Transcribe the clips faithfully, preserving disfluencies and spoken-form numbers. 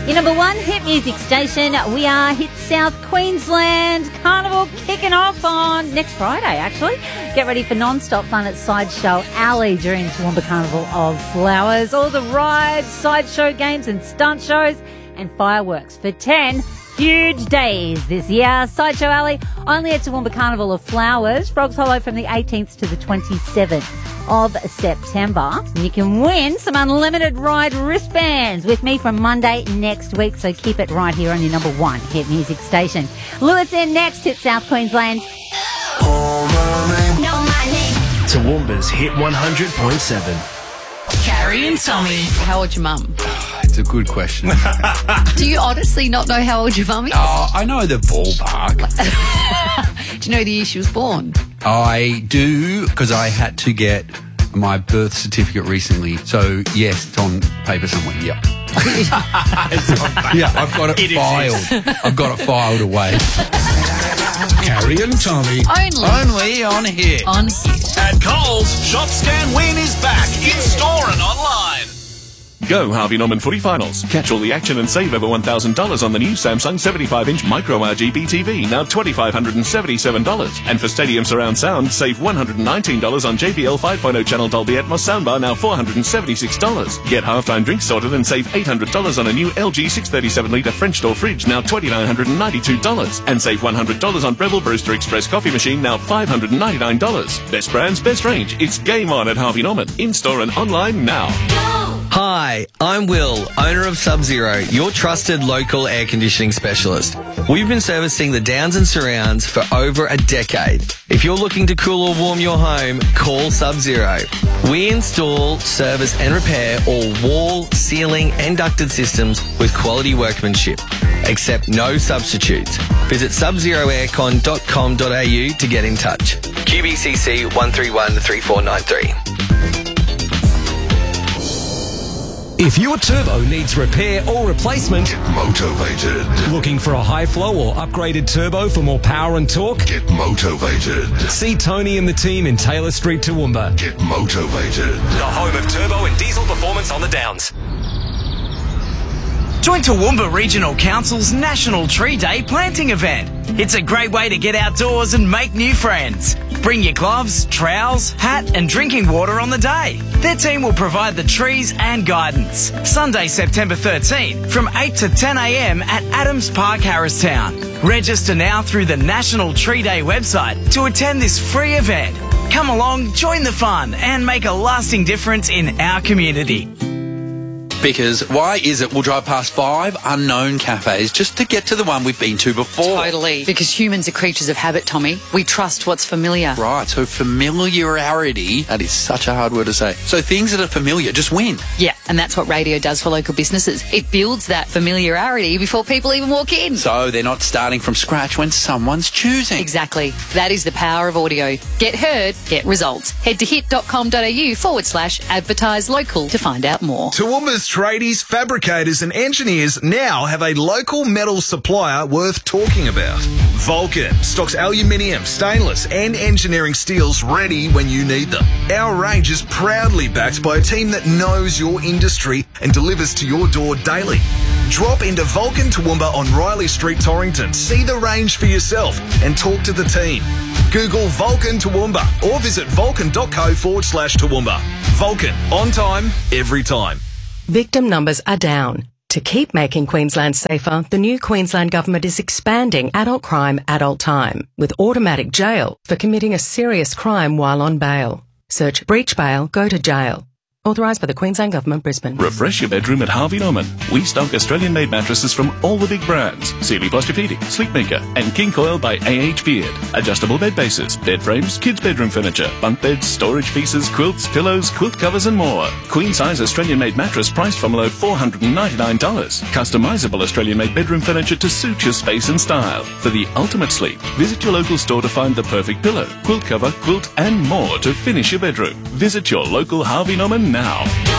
Your number one hit music station, we are Hit South Queensland. Carnival kicking off on next Friday, actually. Get ready for non-stop fun at Sideshow Alley during Toowoomba Carnival of Flowers. All the rides, sideshow games and stunt shows and fireworks for ten huge days this year. Sideshow Alley, only at Toowoomba Carnival of Flowers. Frogs Hollow from the eighteenth to the twenty-seventh of September. And you can win some unlimited ride wristbands with me from Monday next week. So keep it right here on your number one hit music station. Lewis in next, Hit South Queensland. Toowoomba's Hit one hundred point seven. Carrie and Tommy. How old's your mum? It's a good question. Do you honestly not know how old your mum is? Oh, I know the ballpark. Do you know the year she was born? I do, because I had to get my birth certificate recently. So, yes, it's on paper somewhere. Yep. Yeah, I've got it, it filed. I've got it filed away. Carrie and Tommy. Only. Only on Hit. On Hit. At Coles, Shop Scan Win is back in store and online. Go Harvey Norman Footy Finals. Catch all the action and save over one thousand dollars on the new Samsung seventy-five inch Micro R G B T V, now two thousand five hundred seventy-seven dollars. And for Stadium Surround Sound, save one hundred nineteen dollars on J B L five point oh channel Dolby Atmos soundbar, now four hundred seventy-six dollars. Get halftime drinks sorted and save eight hundred dollars on a new L G six thirty-seven litre French door fridge, now two thousand nine hundred ninety-two dollars. And save one hundred dollars on Breville Brewster Express coffee machine, now five hundred ninety-nine dollars. Best brands, best range. It's game on at Harvey Norman. In-store and online now. Hi, I'm Will, owner of Sub-Zero, your trusted local air conditioning specialist. We've been servicing the Downs and surrounds for over a decade. If you're looking to cool or warm your home, call Sub-Zero. We install, service and repair all wall, ceiling and ducted systems with quality workmanship. Accept no substitutes. Visit sub zero aircon dot com dot a u to get in touch. Q B C C one three one three four nine three. If your turbo needs repair or replacement, get motivated. Looking for a high flow or upgraded turbo for more power and torque? Get motivated. See Tony and the team in Taylor Street, Toowoomba. Get motivated. The home of turbo and diesel performance on the Downs. Join Toowoomba Regional Council's National Tree Day planting event. It's a great way to get outdoors and make new friends. Bring your gloves, trowels, hat and drinking water on the day. Their team will provide the trees and guidance. Sunday, September thirteenth from eight to ten a m at Adams Park, Harristown. Register now through the National Tree Day website to attend this free event. Come along, join the fun and make a lasting difference in our community. Because why is it we'll drive past five unknown cafes just to get to the one we've been to before? Totally. Because humans are creatures of habit, Tommy. We trust what's familiar. Right, so familiarity, that is such a hard word to say. So things that are familiar just win. Yeah, and that's what radio does for local businesses. It builds that familiarity before people even walk in. So they're not starting from scratch when someone's choosing. Exactly. That is the power of audio. Get heard, get results. Head to hit dot com dot a u forward slash advertise local to find out more. Toowoomba's tradies, fabricators and engineers now have a local metal supplier worth talking about. Vulcan stocks aluminium, stainless and engineering steels ready when you need them. Our range is proudly backed by a team that knows your industry and delivers to your door daily. Drop into Vulcan Toowoomba on Riley Street, Torrington. See the range for yourself and talk to the team. Google Vulcan Toowoomba or visit vulcan.co forward slash Toowoomba. Vulcan, on time, every time. Victim numbers are down. To keep making Queensland safer, the new Queensland Government is expanding adult crime, adult time, with automatic jail for committing a serious crime while on bail. Search breach bail, go to jail. Authorised by the Queensland Government, Brisbane. Refresh your bedroom at Harvey Norman. We stock Australian-made mattresses from all the big brands. Sealy Posturepedic, Sleepmaker, and King Coil by A H Beard. Adjustable bed bases, bed frames, kids' bedroom furniture, bunk beds, storage pieces, quilts, pillows, quilt covers, and more. Queen-size Australian-made mattress priced from below four hundred ninety-nine dollars. Customisable Australian-made bedroom furniture to suit your space and style. For the ultimate sleep, visit your local store to find the perfect pillow, quilt cover, quilt, and more to finish your bedroom. Visit your local Harvey Norman now.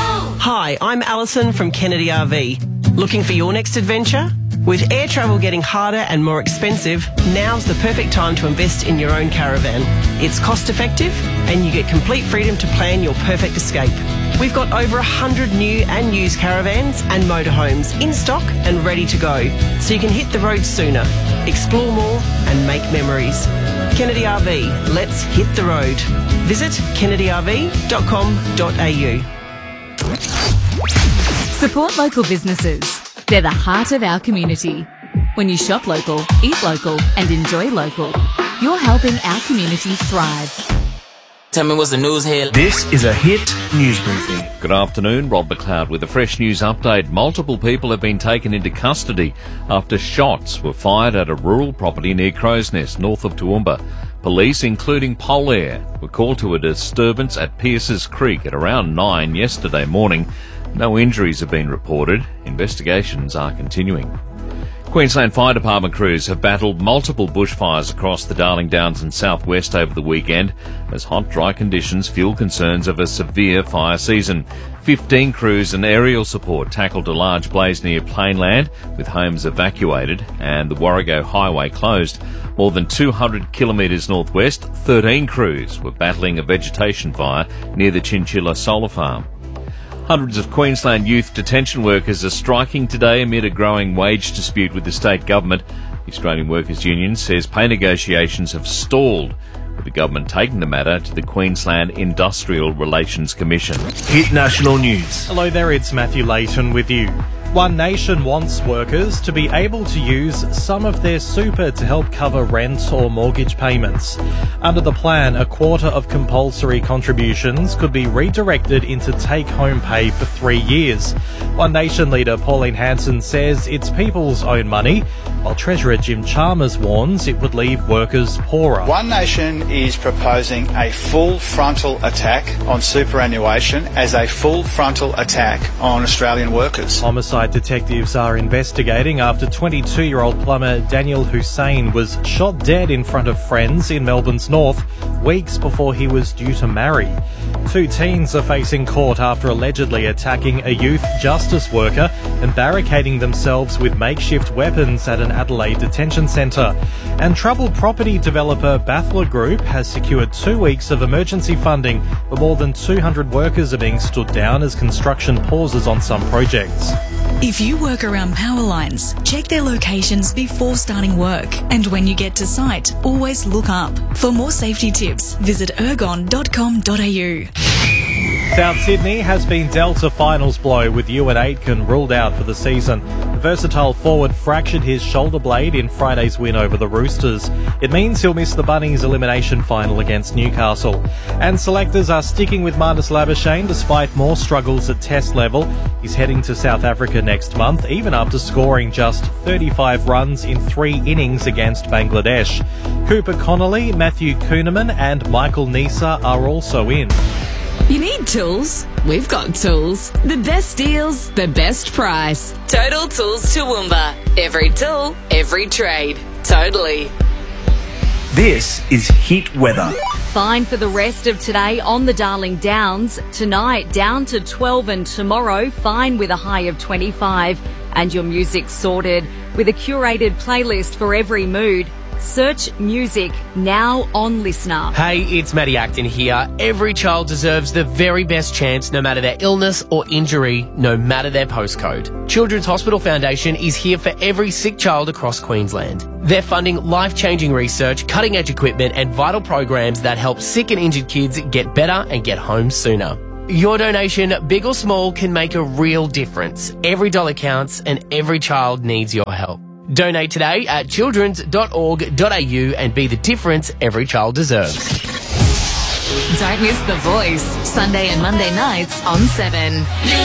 Hi, I'm Alison from Kennedy R V. Looking for your next adventure? With air travel getting harder and more expensive, now's the perfect time to invest in your own caravan. It's cost effective and you get complete freedom to plan your perfect escape. We've got over one hundred new and used caravans and motorhomes in stock and ready to go, so you can hit the road sooner, explore more and make memories. Kennedy R V, let's hit the road. Visit kennedy r v dot com dot a u. Support local businesses. They're the heart of our community. When you shop local, eat local and enjoy local, you're helping our community thrive. Tell me what's the news here. This is a Hit News Briefing. Good afternoon, Rob McLeod with a fresh news update. Multiple people have been taken into custody after shots were fired at a rural property near Crow's Nest, north of Toowoomba. Police, including Polair, were called to a disturbance at Pierce's Creek at around nine yesterday morning. No injuries have been reported. Investigations are continuing. Queensland Fire Department crews have battled multiple bushfires across the Darling Downs and southwest over the weekend as hot, dry conditions fuel concerns of a severe fire season. Fifteen crews and aerial support tackled a large blaze near Plainland, with homes evacuated and the Warrego Highway closed. More than two hundred kilometres northwest, thirteen crews were battling a vegetation fire near the Chinchilla Solar Farm. Hundreds of Queensland youth detention workers are striking today amid a growing wage dispute with the state government. The Australian Workers' Union says pay negotiations have stalled, with the government taking the matter to the Queensland Industrial Relations Commission. Hit National News. Hello there, it's Matthew Layton with you. One Nation wants workers to be able to use some of their super to help cover rent or mortgage payments. Under the plan, a quarter of compulsory contributions could be redirected into take-home pay for three years. One Nation leader Pauline Hanson says it's people's own money, while Treasurer Jim Chalmers warns it would leave workers poorer. One Nation is proposing a full frontal attack on superannuation as a full frontal attack on Australian workers. Homicide detectives are investigating after twenty-two-year-old plumber Daniel Hussein was shot dead in front of friends in Melbourne's north weeks before he was due to marry. Two teens are facing court after allegedly attacking a youth justice worker and barricading themselves with makeshift weapons at an Adelaide detention centre. And troubled property developer Bathler Group has secured two weeks of emergency funding, but more than two hundred workers are being stood down as construction pauses on some projects. If you work around power lines, check their locations before starting work. And when you get to site, always look up. For more safety tips, visit ergon dot com dot a u. South Sydney has been dealt a finals blow with Ewan Aitken ruled out for the season. The versatile forward fractured his shoulder blade in Friday's win over the Roosters. It means he'll miss the Bunnies' elimination final against Newcastle. And selectors are sticking with Marnus Labuschagne despite more struggles at test level. He's heading to South Africa next month, even after scoring just thirty-five runs in three innings against Bangladesh. Cooper Connolly, Matthew Kuhneman and Michael Nisa are also in. You need tools? We've got tools. The best deals, the best price. Total Tools Toowoomba. Every tool, every trade. Totally. This is Hit Weather. Fine for the rest of today on the Darling Downs. Tonight down to twelve and tomorrow fine with a high of twenty-five. And your music sorted with a curated playlist for every mood. Search music now on Listener. Hey, it's Matty Acton here. Every child deserves the very best chance, no matter their illness or injury, no matter their postcode. Children's Hospital Foundation is here for every sick child across Queensland. They're funding life-changing research, cutting-edge equipment and vital programs that help sick and injured kids get better and get home sooner. Your donation, big or small, can make a real difference. Every dollar counts and every child needs your help. Donate today at children's dot org dot a u and be the difference every child deserves. Don't miss The Voice, Sunday and Monday nights on seven.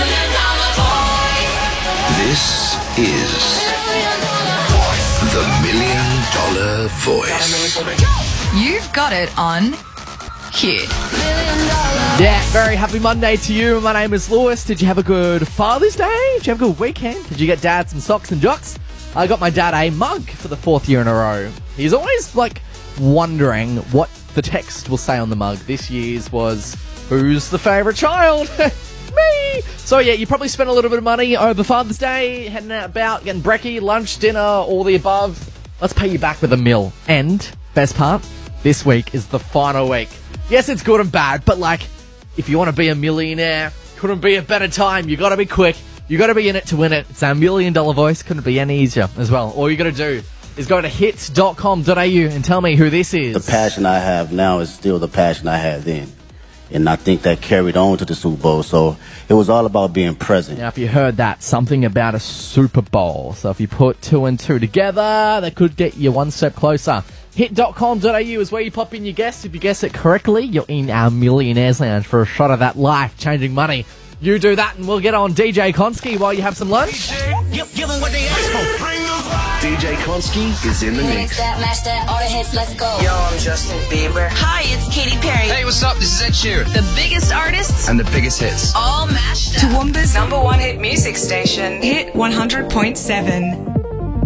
This is the Million Dollar Voice. You've got it on Hit. Yeah, very happy Monday to you. My name is Lewis. Did you have a good Father's Day? Did you have a good weekend? Did you get Dad some socks and jocks? I got my dad a mug for the fourth year in a row. He's always, like, wondering what the text will say on the mug. This year's was, who's the favourite child? Me! So, yeah, you probably spent a little bit of money over Father's Day, heading out about, getting brekkie, lunch, dinner, all the above. Let's pay you back with a meal. And, best part, this week is the final week. Yes, it's good and bad, but, like, if you want to be a millionaire Couldn't be a better time. You got to be quick. You got to be in it to win it. It's our million dollar voice. Couldn't be any easier as well. All you got to do is go to hits dot com dot a u and tell me who this is. The passion I have now is still the passion I had then. And I think that carried on to the Super Bowl. So it was all about being present. Now, if you heard that, something about a Super Bowl. So if you put two and two together, that could get you one step closer. hit dot com dot a u is where you pop in your guess. If you guess it correctly, you're in our Millionaires Lounge for a shot of that life-changing money. You do that and we'll get on D J Konski while you have some lunch. Give them what they ask for. D J Konski is in the mix. That, match that, all the hits, let's go. Yo, I'm Justin Bieber. Hi, it's Katy Perry. Hey, what's up? This is Ed Sheeran. The biggest artists And the biggest hits. all mashed up. Toowoomba's number one hit music station, Hit one hundred point seven.